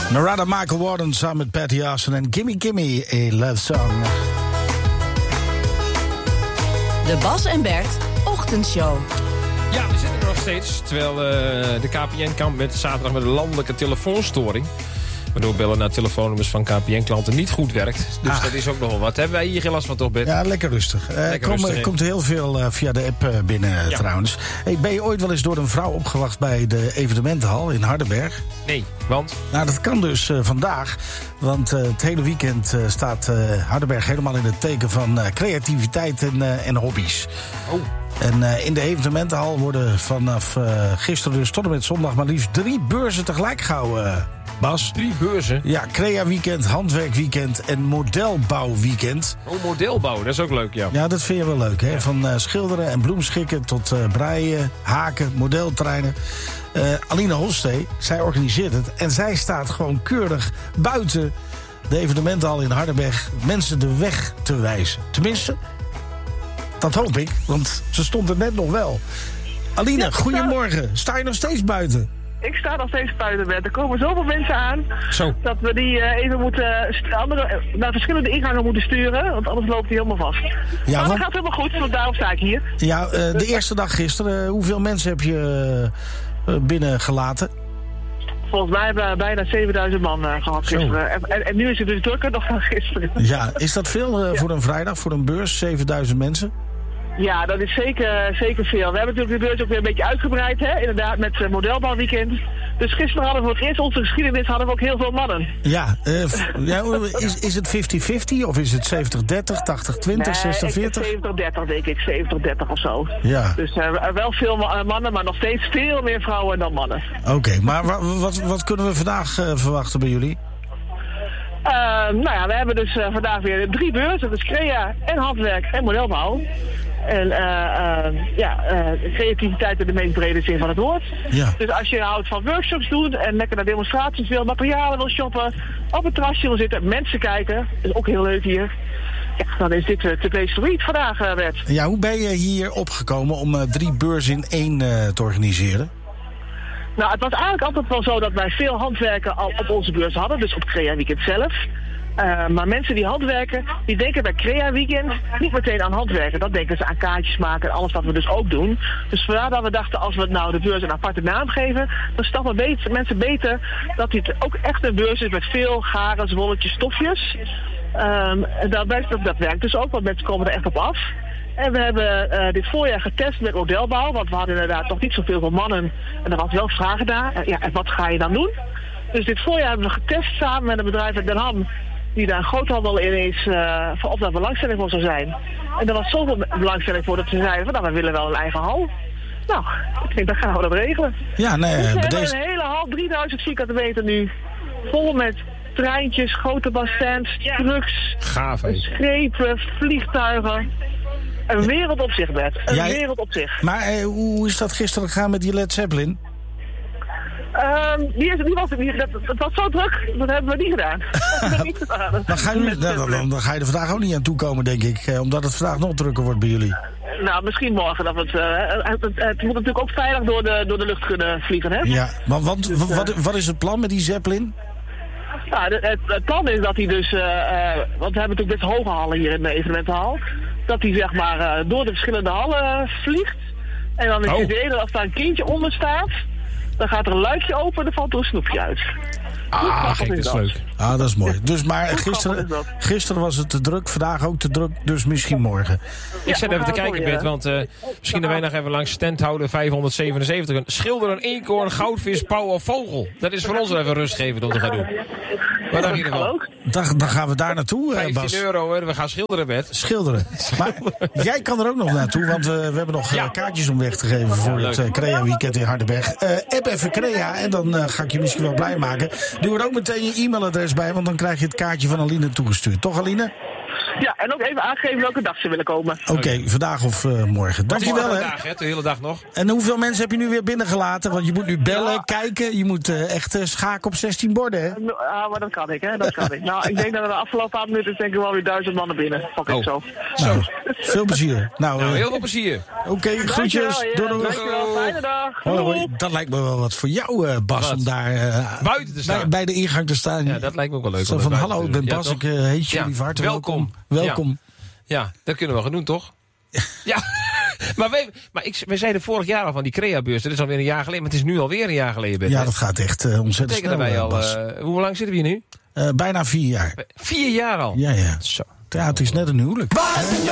Narada Michael Warden samen met Patty Austin en Gimme Gimme, a love song. De Bas en Bert Ochtendshow. Ja, we zitten er nog steeds. Terwijl de KPN kampt met zaterdag met een landelijke telefoonstoring. Waardoor bellen naar telefoonnummers van KPN-klanten niet goed werkt. Dus dat is ook nogal wat. Hebben wij hier geen last van toch, Bert? Ja, lekker rustig. Komt heel veel via de app binnen trouwens. Hey, ben je ooit wel eens door een vrouw opgewacht bij de evenementenhal in Hardenberg? Nee, want? Nou, dat kan dus vandaag. Want het hele weekend staat Hardenberg helemaal in het teken van creativiteit en hobby's. Oh. En in de evenementenhal worden vanaf gisteren dus tot en met zondag maar liefst 3 beurzen tegelijk gehouden, Bas. 3 beurzen? Ja, Crea-weekend, handwerkweekend en modelbouwweekend. Oh, modelbouw, dat is ook leuk, ja. Ja, dat vind je wel leuk, hè? Ja. Van schilderen en bloemschikken tot breien, haken, modeltreinen. Aline Hofstee, zij organiseert het. En zij staat gewoon keurig buiten de evenementenhal in Hardenberg mensen de weg te wijzen. Tenminste, dat hoop ik, want ze stond er net nog wel. Aline, ja, goedemorgen. Sta je nog steeds buiten? Ik sta nog steeds buiten, Bert. Er komen zoveel mensen aan dat we die even moeten naar verschillende ingangen moeten sturen, want anders loopt hij helemaal vast. Ja, maar dat gaat helemaal goed, want daarom sta ik hier. Ja, de eerste dag gisteren, hoeveel mensen heb je binnengelaten? Volgens mij hebben we bijna 7000 man gehad gisteren. En nu is het dus drukker nog dan gisteren. Ja, is dat veel voor een vrijdag, voor een beurs, 7000 mensen? Ja, dat is zeker veel. We hebben natuurlijk de beurs ook weer een beetje uitgebreid, hè? Inderdaad, met modelbouwweekend. Dus gisteren hadden we voor het eerst onze geschiedenis hadden we ook heel veel mannen. Ja, is het 50-50 of is het 70-30, 80-20, 60-40? Nee, 70-30 denk ik, 70-30 of zo. Ja. Dus wel veel mannen, maar nog steeds veel meer vrouwen dan mannen. Oké, maar wat kunnen we vandaag verwachten bij jullie? Nou ja, we hebben dus vandaag weer 3 beurzen. Dat is Crea en handwerk en modelbouw. En creativiteit in de meest brede zin van het woord. Ja. Dus als je houdt van workshops doen en lekker naar demonstraties wil, materialen wil shoppen, op het terrasje wil zitten, mensen kijken, is ook heel leuk hier. Ja, dan is dit de place to eat vandaag, Bert. Ja, hoe ben je hier opgekomen om 3 beurzen in 1 te organiseren? Nou, het was eigenlijk altijd wel zo dat wij veel handwerken al op onze beurs hadden, dus op Crea Weekend zelf. Maar mensen die handwerken, die denken bij Crea Weekend niet meteen aan handwerken. Dat denken ze aan kaartjes maken en alles wat we dus ook doen. Dus vandaar dat we dachten, als we nou de beurs een aparte naam geven, dan snappen mensen beter dat dit ook echt een beurs is met veel garen, wolletjes, stofjes. Dat werkt dus ook, want mensen komen er echt op af. En we hebben dit voorjaar getest met modelbouw, want we hadden inderdaad nog niet zoveel van mannen. En er was wel vragen naar. En wat ga je dan doen? Dus dit voorjaar hebben we getest samen met een bedrijf uit Den Ham, die daar een groothandel in is, of daar belangstelling voor zou zijn. En er was zoveel belangstelling voor dat ze zeiden van, we willen wel een eigen hal. Nou, ik denk, dan gaan we dat regelen. Ja, nee, dus we hebben een hele hal, 3000 vierkante meter nu, vol met treintjes, grote basstand's, trucks, schepen, vliegtuigen. Een wereld op zich, Bert. Een wereld op zich. Maar hoe is dat gisteren gegaan met die Led Zeppelin? Dat was zo druk, dat hebben we niet gedaan. Dan ga je er vandaag ook niet aan toekomen, denk ik. Omdat het vandaag nog drukker wordt bij jullie. Nou, misschien morgen. Dat het moet natuurlijk ook veilig door de lucht kunnen vliegen, hè? Ja, maar wat is het plan met die Zeppelin? Nou, het plan is dat hij dus, want we hebben natuurlijk best hoge hallen hier in de evenementenhal, dat hij zeg maar door de verschillende hallen vliegt. En dan is het idee dat als daar een kindje onder staat, dan gaat er een luikje open en dan valt er een snoepje uit. Gek, dat is leuk. Dat is mooi. Dus maar gisteren was het te druk, vandaag ook te druk, dus misschien morgen. Ik zet even te kijken, Bert, want misschien dat wij nog even langs stand houden 577. Schilder een eekhoorn, goudvis, pauw of vogel. Dat is voor ons even rustgevend om te gaan doen. Wat dacht je ervan? Dan gaan we daar naartoe, Bas. €15, we gaan schilderen, Bert. Schilderen. Maar jij kan er ook nog naartoe, want we hebben nog kaartjes om weg te geven voor het Crea Weekend in Hardenberg. App even Crea en dan ga ik je misschien wel blij maken. Doe er ook meteen je e-mailadres bij, want dan krijg je het kaartje van Aline toegestuurd. Toch, Aline? Ja, en ook even aangeven welke dag ze willen komen. Oké, vandaag of morgen. Dankjewel, hè. Vandaag, de hele dag nog. En hoeveel mensen heb je nu weer binnengelaten? Want je moet nu bellen, kijken. Je moet echt schaken op 16 borden, hè? Maar dat kan ik, hè. Dat kan ik. Nou, ik denk dat er de afgelopen paar minuten denk ik wel weer 1000 mannen binnen. Pak ik zo. Nou, veel plezier. Nou, heel veel plezier. Oké, groetjes. Doei. Dankjewel, fijne dag. Hoi. Dat lijkt me wel wat voor jou, Bas, om daar buiten te staan. Bij de ingang te staan. Ja, dat lijkt me ook wel leuk. Zo van, hallo, ik ben Bas, ik heet jullie van harte welkom. Welkom. Ja, dat kunnen we gaan doen, toch? Ja. Maar wij zeiden vorig jaar al van die Crea-beurs. Dat is alweer een jaar geleden, maar het is nu alweer een jaar geleden. Ja, dat gaat echt ontzettend snel, wij al, Bas. hoe lang zitten we hier nu? Bijna 4 jaar. 4 jaar al? Ja. Zo. Ja, het is net een huwelijk.